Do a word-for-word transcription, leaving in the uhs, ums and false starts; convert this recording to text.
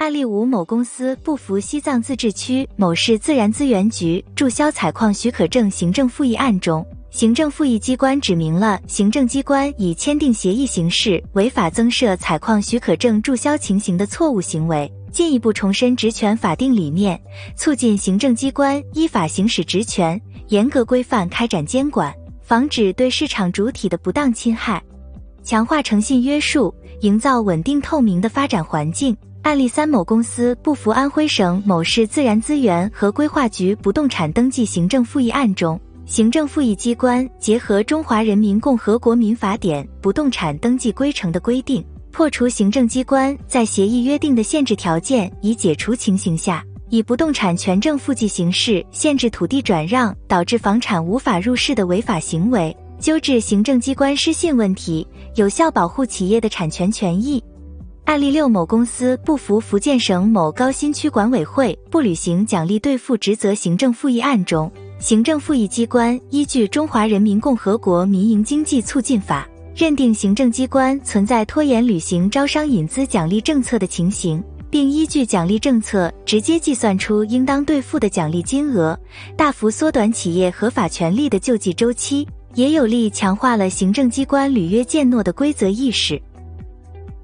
案例五，某公司不服西藏自治区某市自然资源局注销采矿许可证行政复议案中，行政复议机关指明了行政机关以签订协议形式违法增设采矿许可证注销情形的错误行为，进一步重申职权法定理念，促进行政机关依法行使职权，严格规范开展监管，防止对市场主体的不当侵害，强化诚信约束，营造稳定透明的发展环境。案例三，某公司不服安徽省某市自然资源和规划局不动产登记行政复议案中，行政复议机关结合《中华人民共和国民法典》不动产登记规程的规定，破除行政机关在协议约定的限制条件已解除情形下，以不动产权证复记形式限制土地转让导致房产无法入市的违法行为，纠治行政机关失信问题，有效保护企业的产权权益。案例六，某公司不服福建省某高新区管委会不履行奖励兑付职责行政复议案中，行政复议机关依据《中华人民共和国民营经济促进法》，认定行政机关存在拖延履行招商引资奖励政策的情形，并依据奖励政策直接计算出应当兑付的奖励金额，大幅缩短企业合法权利的救济周期，也有力强化了行政机关履约践诺的规则意识。